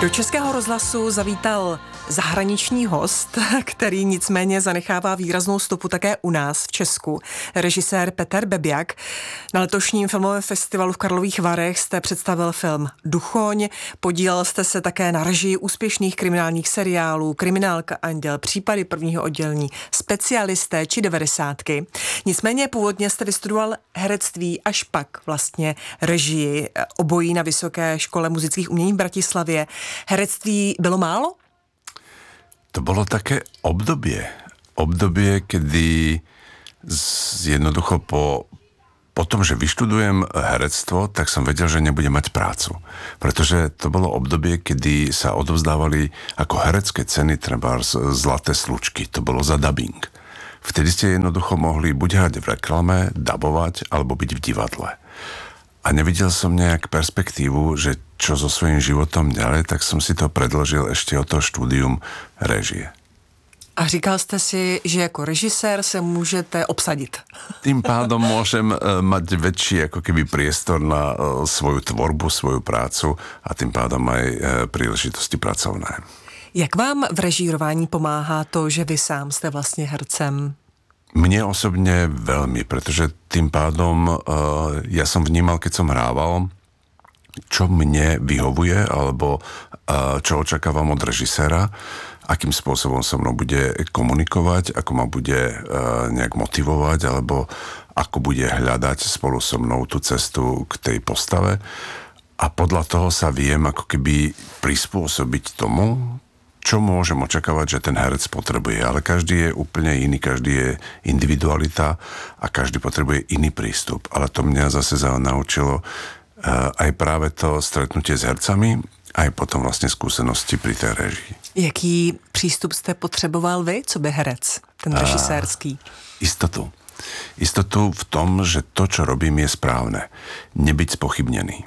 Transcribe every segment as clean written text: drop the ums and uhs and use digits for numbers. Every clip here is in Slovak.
Do Českého rozhlasu zavítal zahraniční host, který nicméně zanechává výraznou stopu také u nás v Česku. Režisér Peter Bebiak. Na letošním filmovém festivalu v Karlových Varech jste představil film Duchoň, podílel jste se také na režii úspěšných kriminálních seriálů Kriminálka, Anděl, Případy prvního oddělení, Specialisté či 90. Nicméně původně jste vystudoval herectví, až pak vlastně režii, obojí na Vysoké škole muzických umění v Bratislavě. Herectví bylo málo? To bolo také obdobie, kedy jednoducho po tom, že vyštudujem herectvo, tak som vedel, že nebudem mať prácu. Pretože to bolo obdobie, kedy sa odovzdávali ako herecké ceny, treba Zlaté slučky. To bolo za dabing. Vtedy ste jednoducho mohli buď hrať v reklame, dabovať, alebo byť v divadle. A nevidel som nejak perspektívu, že čo so svojím životom ďalej, tak som si to predložil ešte o to štúdium režie. A říkal jste si, že jako režisér se můžete obsadit. Tým pádom môžem mať väčší ako keby priestor na svoju tvorbu, svoju prácu a tým pádom aj príležitosti pracovné. Jak vám v režírování pomáhá to, že vy sám jste vlastně hercem? Mne osobne veľmi, pretože tým pádom ja som vnímal, keď som hrával, čo mne vyhovuje, alebo čo očakávam od režiséra, akým spôsobom so mnou bude komunikovať, ako ma bude nejak motivovať, alebo ako bude hľadať spolu so mnou tú cestu k tej postave. A podľa toho sa viem ako keby prispôsobiť tomu, čo môžem očakávať, že ten herec potrebuje. Ale každý je úplne iný, každý je individualita a každý potrebuje iný prístup. Ale to mňa zase naučilo aj práve to stretnutie s hercami, aj potom vlastne skúsenosti pri tej režii. Jaký přístup jste potřeboval vy, co by herec, ten režisérský? Istotu. Istotu v tom, že to, čo robím, je správne. Nebyť spochybnený.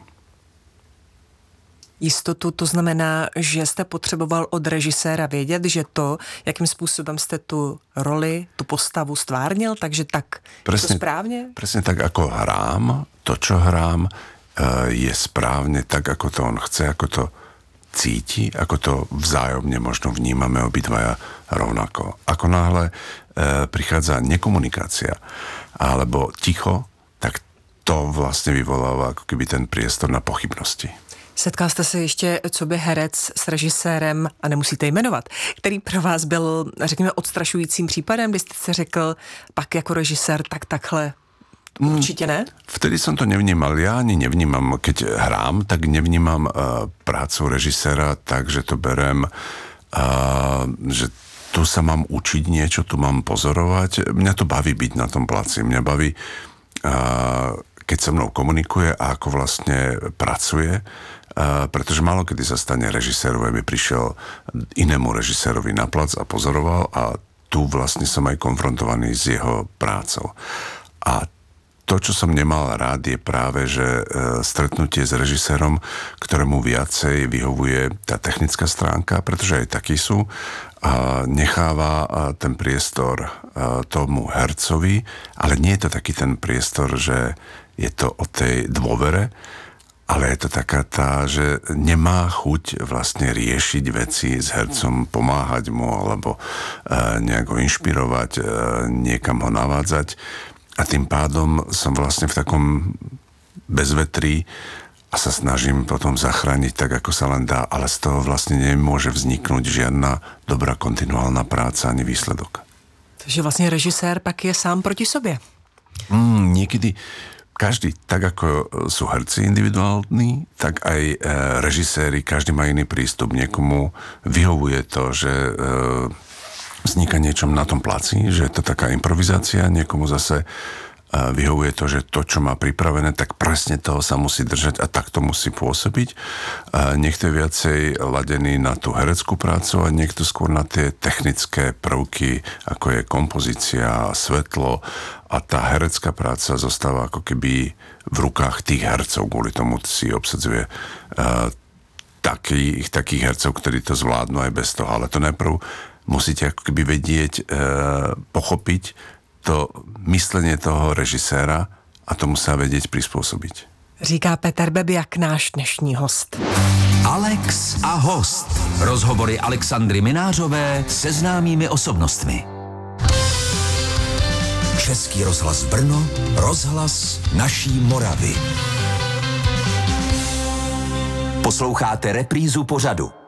Jistotu, to znamená, že jste potřeboval od režiséra vědět, že to, jakým způsobem jste tu roli, tu postavu stvárnil, takže tak presne, to správne? Presne tak, ako hrám, to, čo hrám, je správne tak, ako to on chce, ako to cíti, ako to vzájomne možno vnímame obidvaja rovnako. Ako náhle prichádza nekomunikácia alebo ticho, tak to vlastne vyvoláva ako keby ten priestor na pochybnosti. Setkal jste se ještě coby herec s režisérem, a nemusíte jmenovat, který pro vás byl, řekněme, odstrašujícím případem, kdy jste si řekl, pak jako režisér, tak takhle určitě ne? Vtedy som to nevnímal. Ja ani nevnímam, keď hrám, tak nevnímam prácu režiséra tak, že to berem, že tu sa mám učiť niečo, tu mám pozorovať. Mňa to baví byť na tom placi. Mňa baví, keď so mnou komunikuje a ako vlastne pracuje, pretože málo kedy sa stane režisérovi, aby prišiel inému režisérovi na plac a pozoroval a tu vlastne som aj konfrontovaný s jeho prácou. A to, čo som nemal rád, je práve, že stretnutie s režisérom, ktorému viacej vyhovuje tá technická stránka, pretože aj takí sú, a necháva ten priestor tomu hercovi, ale nie je to taký ten priestor, že je to o tej dôvere, ale je to taká tá, že nemá chuť vlastne riešiť veci s hercom, pomáhať mu alebo nejak ho inšpirovať, niekam ho navádzať. A tým pádom som vlastne v takom bezvetrí a sa snažím potom zachrániť tak, ako sa len dá, ale z toho vlastne nemôže vzniknúť žiadna dobrá kontinuálna práca ani výsledok. Takže vlastne režisér pak je sám proti sobě. Niekedy každý, tak ako sú herci individuálni, tak aj režiséri, každý má iný prístup. Niekomu vyhovuje to, že vzniká niečom na tom placi, že je to taká improvizácia, niekomu zase vyhovuje to, že to, čo má pripravené, tak presne toho sa musí držať a takto musí pôsobiť. Niekto je viacej ladený na tú hereckú prácu a niekto skôr na tie technické prvky, ako je kompozícia, svetlo a tá herecká práca zostáva ako keby v rukách tých hercov. Kvôli tomu si obsadzuje takých hercov, ktorí to zvládnu aj bez toho. Ale to najprv musíte ako keby vedieť, pochopiť to myslenie toho režiséra a tomu sa vedieť prispôsobiť. Říká Peter Bebiak, náš dnešní host. Alex a host. Rozhovory Alexandry Minářové se známými osobnostmi. Český rozhlas Brno, rozhlas naší Moravy. Posloucháte reprízu pořadu.